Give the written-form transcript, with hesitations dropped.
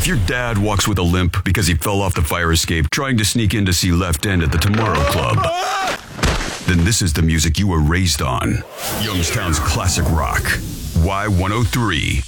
your dad walks with a limp because he fell off the fire escape trying to sneak in to see Left End at the Tomorrow Club, then this is the music you were raised on. Youngstown's classic rock. Y103.